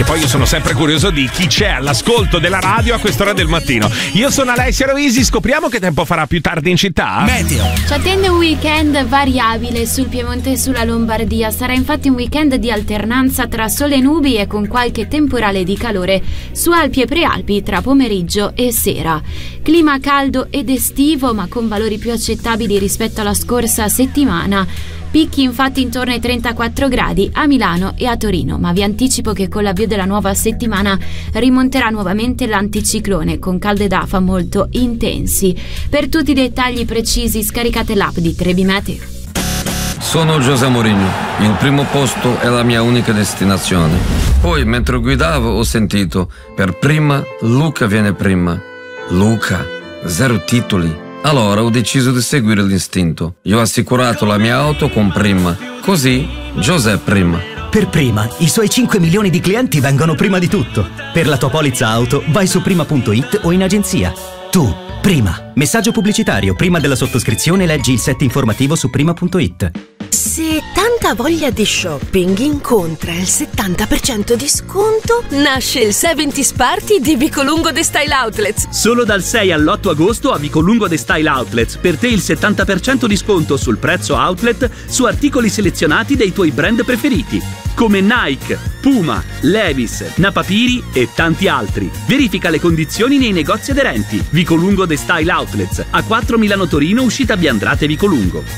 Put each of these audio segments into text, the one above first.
poi io sono sempre curioso di chi c'è all'ascolto della radio a quest'ora del mattino. Io sono Alessia Rovisi, scopriamo che tempo farà più tardi in città. Meteo. Ci attende un weekend variabile sul Piemonte e sulla Lombardia. Sarà infatti un weekend di alternanza tra sole e nubi e con qualche temporale di calore su Alpi e Prealpi tra pomeriggio e sera. Clima caldo ed estivo, ma con valori più accettabili rispetto alla scorsa settimana. Picchi infatti intorno ai 34 gradi a Milano e a Torino, ma vi anticipo che con l'avvio della nuova settimana rimonterà nuovamente l'anticiclone con calde d'afa molto intensi. Per tutti i dettagli precisi scaricate l'app di Trebi Meteo. Sono José Mourinho, il primo posto è la mia unica destinazione. Poi mentre guidavo ho sentito, per prima Luca viene prima. Luca, 0 titoli. Allora ho deciso di seguire l'istinto. Io ho assicurato la mia auto con Prima. Così, José prima. Per Prima, i suoi 5 milioni di clienti vengono prima di tutto. Per la tua polizza auto, vai su prima.it o in agenzia. Tu, Prima. Messaggio pubblicitario. Prima della sottoscrizione leggi il set informativo su prima.it. Se tanta voglia di shopping incontra il 70% di sconto, nasce il 70s Party di Vicolungo The Style Outlets. Solo dal 6 all'8 agosto a Vicolungo The Style Outlets. Per te il 70% di sconto sul prezzo outlet su articoli selezionati dei tuoi brand preferiti, come Nike, Puma, Levi's, Napapiri e tanti altri. Verifica le condizioni nei negozi aderenti. Vicolungo The Style Outlets, a 4 Milano Torino, uscita Biandrate Vicolungo.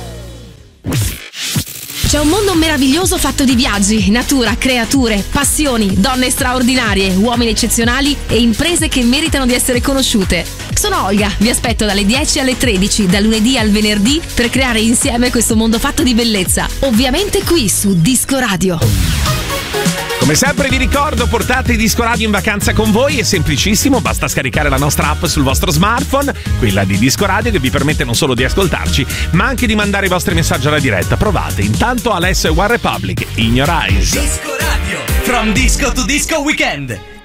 C'è un mondo meraviglioso fatto di viaggi, natura, creature, passioni, donne straordinarie, uomini eccezionali e imprese che meritano di essere conosciute. Sono Olga, vi aspetto dalle 10 alle 13, dal lunedì al venerdì, per creare insieme questo mondo fatto di bellezza. Ovviamente qui su Disco Radio. Come sempre vi ricordo, portate Disco Radio in vacanza con voi, è semplicissimo, basta scaricare la nostra app sul vostro smartphone, quella di Disco Radio, che vi permette non solo di ascoltarci, ma anche di mandare i vostri messaggi alla diretta. Provate. Intanto Alessio e One Republic, In Your Eyes. Disco Radio, from disco to disco weekend.